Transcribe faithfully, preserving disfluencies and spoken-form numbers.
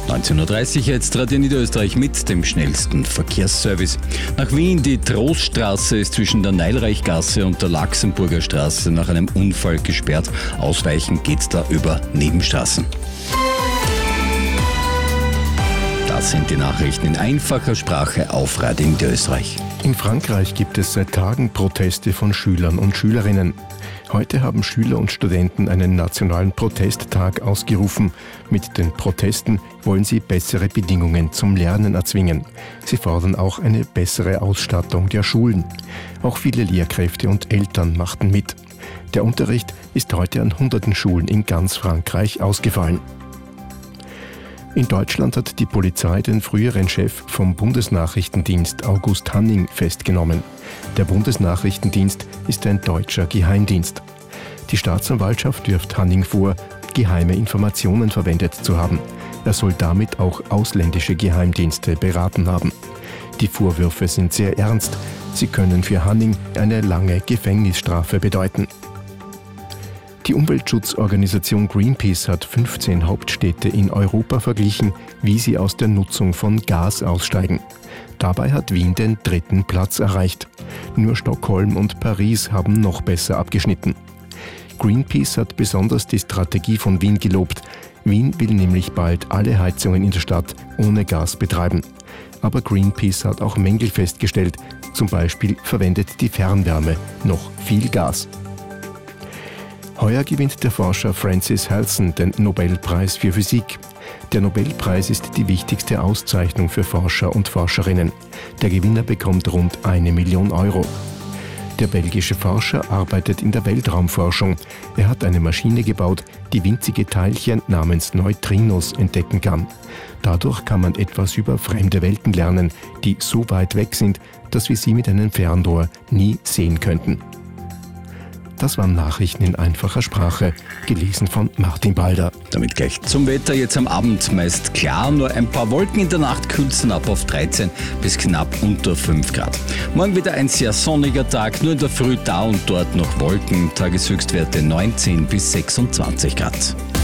neunzehn Uhr dreißig jetzt Radio Niederösterreich mit dem schnellsten Verkehrsservice. Nach Wien, die Troststraße ist zwischen der Neilreichgasse und der Laxenburger Straße nach einem Unfall gesperrt. Ausweichen geht's da über Nebenstraßen. Das sind die Nachrichten in einfacher Sprache auf Radio Niederösterreich. In Frankreich gibt es seit Tagen Proteste von Schülern und Schülerinnen. Heute haben Schüler und Studenten einen nationalen Protesttag ausgerufen. Mit den Protesten wollen sie bessere Bedingungen zum Lernen erzwingen. Sie fordern auch eine bessere Ausstattung der Schulen. Auch viele Lehrkräfte und Eltern machten mit. Der Unterricht ist heute an hunderten Schulen in ganz Frankreich ausgefallen. In Deutschland hat die Polizei den früheren Chef vom Bundesnachrichtendienst August Hanning festgenommen. Der Bundesnachrichtendienst ist ein deutscher Geheimdienst. Die Staatsanwaltschaft wirft Hanning vor, geheime Informationen verwendet zu haben. Er soll damit auch ausländische Geheimdienste beraten haben. Die Vorwürfe sind sehr ernst. Sie können für Hanning eine lange Gefängnisstrafe bedeuten. Die Umweltschutzorganisation Greenpeace hat fünfzehn Hauptstädte in Europa verglichen, wie sie aus der Nutzung von Gas aussteigen. Dabei hat Wien den dritten Platz erreicht. Nur Stockholm und Paris haben noch besser abgeschnitten. Greenpeace hat besonders die Strategie von Wien gelobt. Wien will nämlich bald alle Heizungen in der Stadt ohne Gas betreiben. Aber Greenpeace hat auch Mängel festgestellt. Zum Beispiel verwendet die Fernwärme noch viel Gas. Heuer gewinnt der Forscher Francis Halson den Nobelpreis für Physik. Der Nobelpreis ist die wichtigste Auszeichnung für Forscher und Forscherinnen. Der Gewinner bekommt rund eine Million Euro. Der belgische Forscher arbeitet in der Weltraumforschung. Er hat eine Maschine gebaut, die winzige Teilchen namens Neutrinos entdecken kann. Dadurch kann man etwas über fremde Welten lernen, die so weit weg sind, dass wir sie mit einem Fernrohr nie sehen könnten. Das waren Nachrichten in einfacher Sprache, gelesen von Martin Balder. Damit gleich zum Wetter. Jetzt am Abend meist klar, nur ein paar Wolken in der Nacht kühlsten ab auf dreizehn bis knapp unter fünf Grad. Morgen wieder ein sehr sonniger Tag, nur in der Früh da und dort noch Wolken, Tageshöchstwerte neunzehn bis sechsundzwanzig Grad.